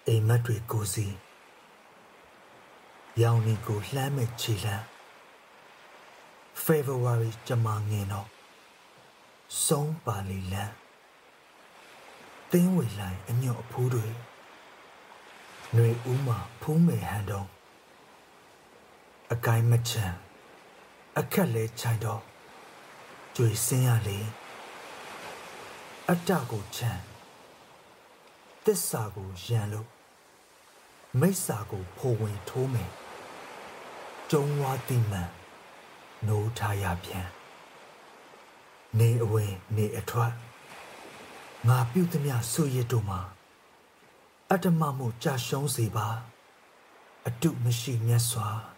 အိမ်မက်တွေကိုစီရောင်နီကိုလှမ်းမဲ့ခြေလှမ်း February ကြမှာငင်တော့ဆုံးပါလီလန်းသင်းဝေလိုင်းအညွတ်အဖူးတွေຫນွေဦးမှာဖူးမယ်ဟန်တုံးအကိုင်းမချမ်းအခက်လဲချိုင်တော့ကြွေစင်းရလေအတ္တကိုချမ်းသစ္စာကိုရန်လို့မိစ္ဆာကိုဖိုးဝင်ထိုးမယ်ကျုံဝါတိမှန်နိုးထားရပြန်နေအဝင်နေအထွက်ငါပြုသမျှဆွရစ်တို့မှာအတ္တမမှုကြာရှုံးစေပါအတုမရှိမြတ်စွာ